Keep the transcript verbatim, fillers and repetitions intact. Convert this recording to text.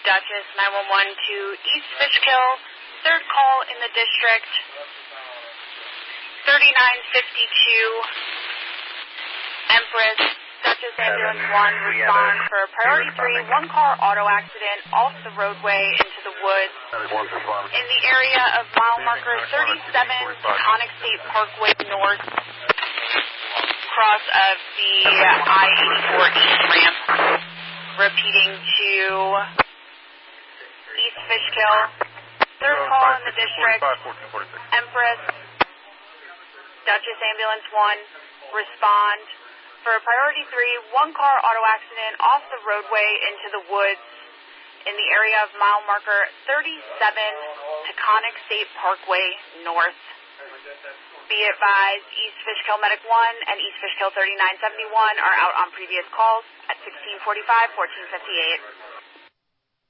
Duchess nine one one to East Fishkill, third call in the district, thirty-nine fifty-two, Empress, Duchess Ambulance one, respond for priority three, one car auto accident off the roadway into the woods in the area of mile marker thirty-seven, Taconic State Parkway North, cross of the I eighty-four East ramp. Repeating to East Fishkill, third call in the district, Empress, Duchess Ambulance one, respond for priority three, one car auto accident off the roadway into the woods in the area of mile marker thirty-seven, Taconic State Parkway North. Be advised, East Fishkill Medic one and East Fishkill thirty-nine seventy-one are out on previous calls at sixteen forty-five, fourteen fifty-eight.